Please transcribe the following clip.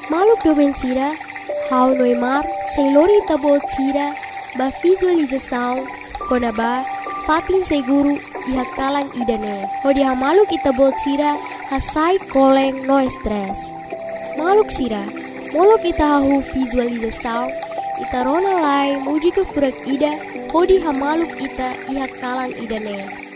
Maluk doben sira, hau noimar, sem lori tabot sira, ba visualização, konaba, patin seguru, iha kalang idane. Hodi ha maluk itabot sira, hasai koleng no stress. Maluk sira, molok ita hahu visualização, ita rona lai muji ke furak ida, hodi ha maluk ita iha kalang idane.